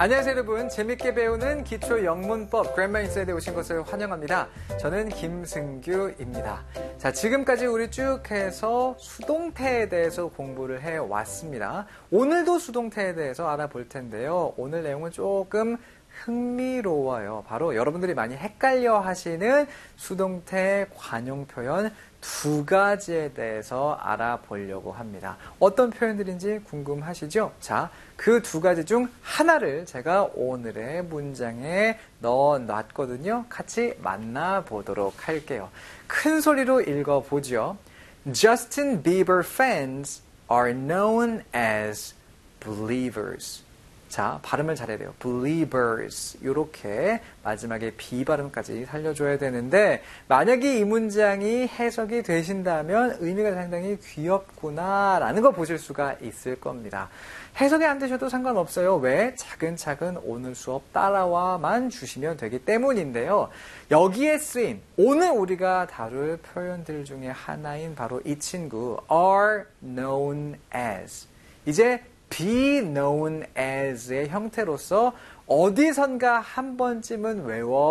안녕하세요 여러분. 재밌게 배우는 기초 영문법 그래머 인사이드에 오신 것을 환영합니다. 저는 김승규입니다. 자, 지금까지 우리 쭉 해서 수동태에 대해서 공부를 해왔습니다. 오늘도 수동태에 대해서 알아볼 텐데요. 오늘 내용은 조금 흥미로워요. 바로 여러분들이 많이 헷갈려 하시는 수동태 관용 표현 두 가지에 대해서 알아보려고 합니다. 어떤 표현들인지 궁금하시죠? 자, 그 두 가지 중 하나를 제가 오늘의 문장에 넣어놨거든요. 같이 만나보도록 할게요. 큰 소리로 읽어보죠. Justin Bieber fans are known as believers. 자, 발음을 잘해야 돼요. believers. 이렇게 마지막에 B 발음까지 살려줘야 되는데 만약에 이 문장이 해석이 되신다면 의미가 상당히 귀엽구나라는 거 보실 수가 있을 겁니다. 해석이 안 되셔도 상관없어요. 왜? 차근차근 오늘 수업 따라와만 주시면 되기 때문인데요. 여기에 쓰인 오늘 우리가 다룰 표현들 중에 하나인 바로 이 친구 are known as. 이제 be known as의 형태로서 어디선가 한 번쯤은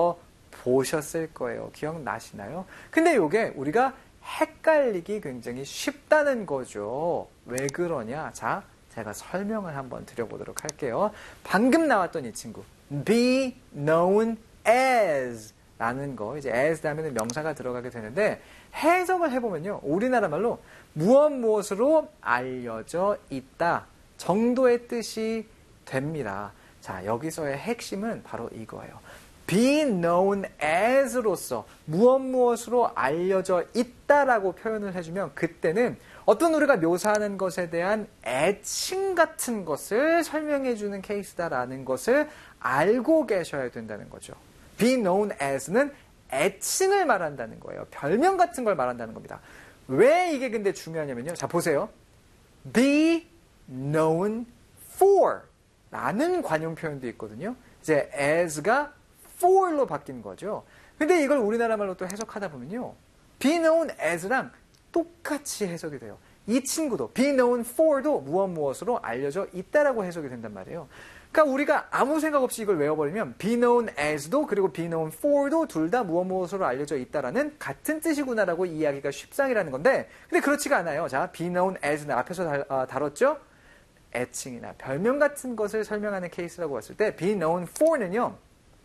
외워보셨을 거예요. 기억나시나요? 근데 이게 우리가 헷갈리기 굉장히 쉽다는 거죠. 왜 그러냐? 자, 제가 설명을 한번 드려보도록 할게요. 방금 나왔던 이 친구 be known as 라는 거, 이제 as 다음에는 명사가 들어가게 되는데 해석을 해보면요. 우리나라 말로 무엇으로 알려져 있다 정도의 뜻이 됩니다. 자, 여기서의 핵심은 바로 이거예요. be known as로서 무엇으로 알려져 있다라고 표현을 해주면 그때는 어떤 우리가 묘사하는 것에 대한 애칭 같은 것을 설명해주는 케이스다라는 것을 알고 계셔야 된다는 거죠. be known as는 애칭을 말한다는 거예요. 별명 같은 걸 말한다는 겁니다. 왜 이게 근데 중요하냐면요. 자, 보세요. be known for 라는 관용 표현도 있거든요. 이제 as가 for로 바뀐 거죠. 근데 이걸 우리나라 말로 또 해석하다 보면요. be known as랑 똑같이 해석이 돼요. 이 친구도 be known for도 무엇으로 알려져 있다라고 해석이 된단 말이에요. 그러니까 우리가 아무 생각 없이 이걸 외워버리면 be known as도 그리고 be known for도 둘 다 무엇으로 알려져 있다라는 같은 뜻이구나라고 이해하기가 쉽상이라는 건데 근데 그렇지가 않아요. 자, be known as는 앞에서 다뤘죠? 애칭이나 별명 같은 것을 설명하는 케이스라고 봤을 때 be known for는요.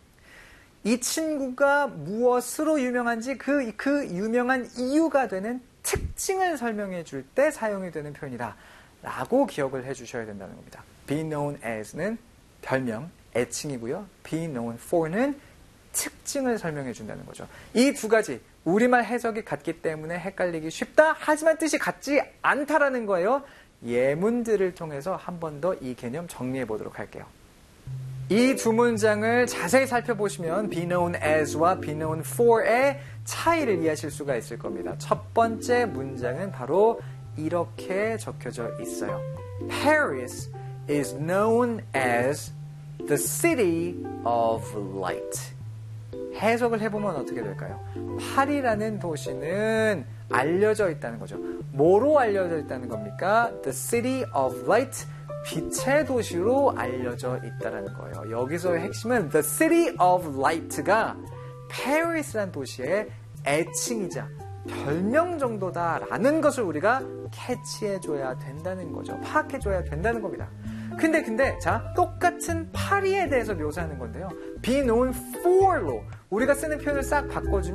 이 친구가 무엇으로 유명한지 그 유명한 이유가 되는 특징을 설명해 줄 때 사용이 되는 표현이다 라고 기억을 해 주셔야 된다는 겁니다. be known as는 별명, 애칭이고요. be known for는 특징을 설명해 준다는 거죠. 이 두 가지 우리말 해석이 같기 때문에 헷갈리기 쉽다. 하지만 뜻이 같지 않다라는 거예요. 예문들을 통해서 한 번 더 이 개념 정리해 보도록 할게요. 이 두 문장을 자세히 살펴보시면 be known as와 be known for의 차이를 이해하실 수가 있을 겁니다. 첫 번째 문장은 바로 이렇게 적혀져 있어요. Paris is known as the city of light. 해석을 해보면 어떻게 될까요? 파리라는 도시는 알려져 있다는 거죠. 뭐로 알려져 있다는 겁니까? The city of light, 빛의 도시로 알려져 있다는 거예요. 여기서의 핵심은 the city of light가 Paris라는 도시의 애칭이자 별명 정도다라는 것을 우리가 캐치해줘야 된다는 거죠. 파악해줘야 된다는 겁니다. 근데 자, 똑같은 파리에 대해서 묘사하는 건데요. be known for로 우리가 쓰는 표현을 싹 바꿔주면